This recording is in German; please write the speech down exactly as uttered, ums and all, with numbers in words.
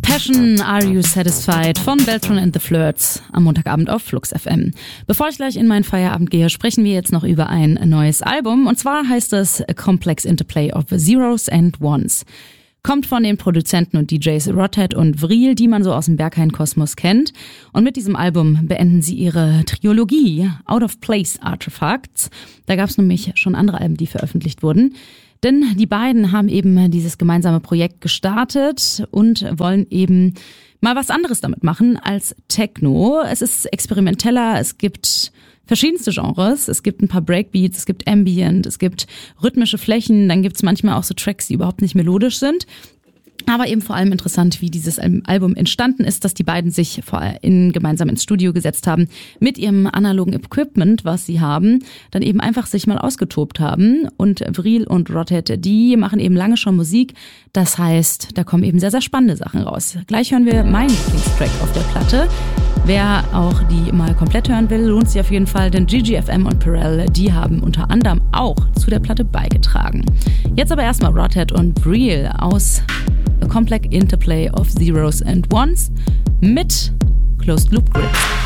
Passion, Are You Satisfied von Beltran and the Flirts am Montagabend auf Flux F M. Bevor ich gleich in meinen Feierabend gehe, sprechen wir jetzt noch über ein neues Album. Und zwar heißt es A Complex Interplay of Zeros and Ones. Kommt von den Produzenten und D Js Rodhead und Vril, die man so aus dem Berghain-Kosmos kennt. Und mit diesem Album beenden sie ihre Trilogie Out of Place Artifacts. Da gab es nämlich schon andere Alben, die veröffentlicht wurden. Denn die beiden haben eben dieses gemeinsame Projekt gestartet und wollen eben mal was anderes damit machen als Techno. Es ist experimenteller, es gibt verschiedenste Genres. Es gibt ein paar Breakbeats, es gibt Ambient, es gibt rhythmische Flächen, dann gibt's manchmal auch so Tracks, die überhaupt nicht melodisch sind. Aber eben vor allem interessant, wie dieses Album entstanden ist, dass die beiden sich vor allem gemeinsam ins Studio gesetzt haben, mit ihrem analogen Equipment, was sie haben, dann eben einfach sich mal ausgetobt haben. Und Vril und Rodhead, die machen eben lange schon Musik. Das heißt, da kommen eben sehr, sehr spannende Sachen raus. Gleich hören wir meinen Lieblingstrack auf der Platte. Wer auch die mal komplett hören will, lohnt sich auf jeden Fall, denn G G F M und Perel, die haben unter anderem auch zu der Platte beigetragen. Jetzt aber erstmal Rodhead und Vril aus A Complex Interplay of Zeros and Ones mit Closed Loop Grids.